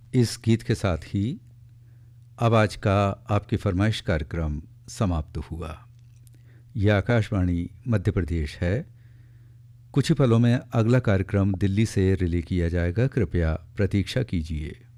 इस गीत के साथ ही अब आज का आपकी फरमाइश कार्यक्रम समाप्त हुआ। यह आकाशवाणी मध्य प्रदेश है। कुछ ही पलों में अगला कार्यक्रम दिल्ली से रिले किया जाएगा, कृपया प्रतीक्षा कीजिए।